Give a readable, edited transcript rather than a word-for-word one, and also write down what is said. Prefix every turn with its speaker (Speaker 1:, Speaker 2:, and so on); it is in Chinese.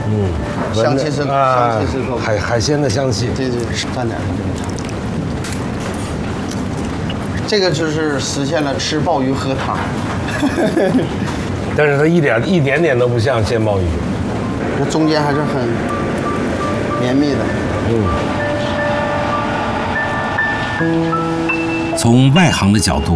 Speaker 1: 香气是够，
Speaker 2: 海鲜的香气。
Speaker 1: 对，蘸点这个就是实现了吃鲍鱼喝汤。
Speaker 2: 但是它一点点都不像鲜鲍鱼，
Speaker 1: 那中间还是很绵密的。
Speaker 3: 从外行的角度